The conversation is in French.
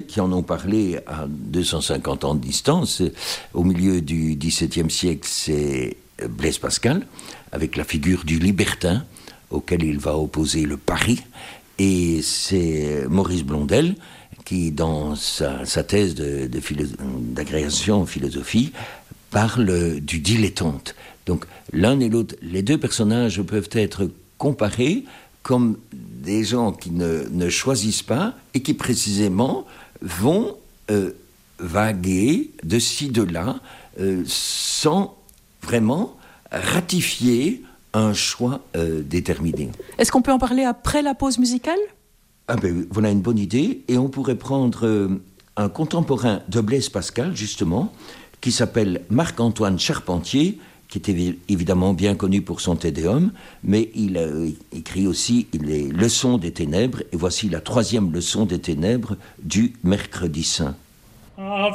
qui en ont parlé à 250 ans de distance. Au milieu du XVIIe siècle, c'est Blaise Pascal, avec la figure du libertin, auquel il va opposer le pari. Et c'est Maurice Blondel, qui, dans sa thèse d'agrégation en philosophie, parle du dilettante. Donc, l'un et l'autre, les deux personnages peuvent être comparés comme des gens qui ne choisissent pas et qui, précisément, vont vaguer de ci, de là, sans vraiment ratifier un choix déterminé. Est-ce qu'on peut en parler après la pause musicale ? Ah ben, voilà une bonne idée. Et on pourrait prendre un contemporain de Blaise Pascal, justement, qui s'appelle Marc-Antoine Charpentier, qui était évidemment bien connu pour son Te Deum, mais il a écrit aussi les Leçons des Ténèbres, et voici la 3e leçon des Ténèbres du Mercredi Saint.